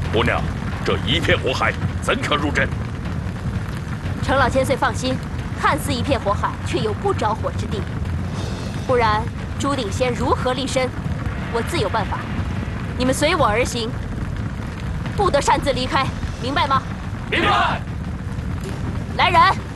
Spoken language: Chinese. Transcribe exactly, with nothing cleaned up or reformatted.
姑娘，这一片火海，怎可入阵？ 程老千岁放心，看似一片火海，却有不着火之地。不然，朱鼎仙如何立身？我自有办法。你们随我而行，不得擅自离开，明白吗？ 明白。 来人！